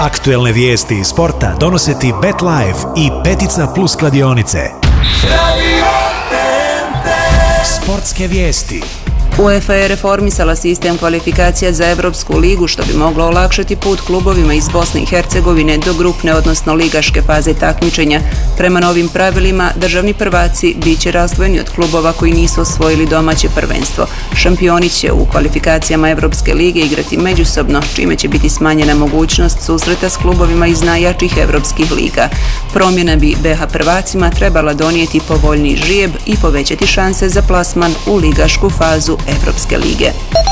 Aktuelne vijesti iz sporta donose ti BetLife i Petica Plus kladionice. Sportske vijesti. UEFA je reformisala sistem kvalifikacija za Evropsku ligu, što bi moglo olakšati put klubovima iz Bosne i Hercegovine do grupne, odnosno ligaške faze takmičenja. Prema novim pravilima, državni prvaci bit će razdvojeni od klubova koji nisu osvojili domaće prvenstvo. Šampioni će u kvalifikacijama Evropske lige igrati međusobno, čime će biti smanjena mogućnost susreta s klubovima iz najjačih evropskih liga. Promjena bi BH prvacima trebala donijeti povoljniji žrijeb i povećati šanse za plasman u ligašku fazu Evropske lige.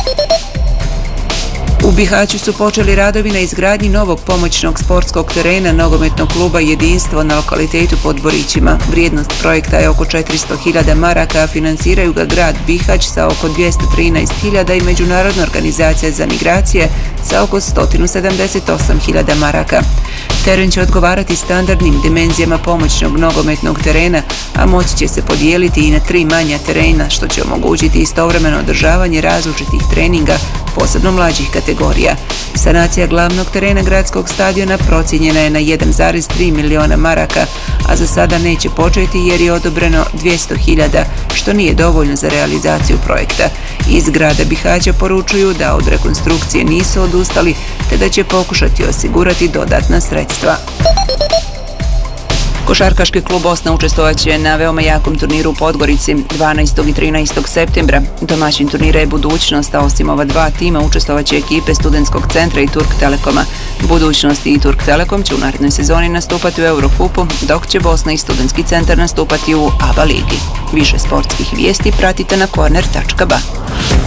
U Bihaću su počeli radovi na izgradnji novog pomoćnog sportskog terena nogometnog kluba Jedinstvo na lokalitetu pod Borićima. Vrijednost projekta je oko 400.000 maraka, a financiraju ga grad Bihać sa oko 213.000 i Međunarodna organizacija za migracije sa oko 178.000 maraka. Teren će odgovarati standardnim dimenzijama pomoćnog nogometnog terena, a moći će se podijeliti i na 3 manja terena, što će omogućiti istovremeno održavanje različitih treninga, posebno mlađih kategorija. Sanacija glavnog terena gradskog stadiona procijenjena je na 1,3 miliona maraka, a za sada neće početi jer je odobreno 200.000, što nije dovoljno za realizaciju projekta. Iz grada Bihaća poručuju da od rekonstrukcije nisu odustali, te da će pokušati osigurati dodatna sredstva. Košarkaški klub Osna učestvovaće na veoma jakom turniru u Podgorici 12. i 13. septembra. Domaćin turnira je Budućnost, a osim ova dva tima učestvovaće ekipe Studentskog centra i Turk Telekoma. Budućnost i Turk Telekom će u narednoj sezoni nastupati u Eurokupu, dok će Bosna i Studentski centar nastupati u ABA ligi. Više sportskih vijesti pratite na corner.ba.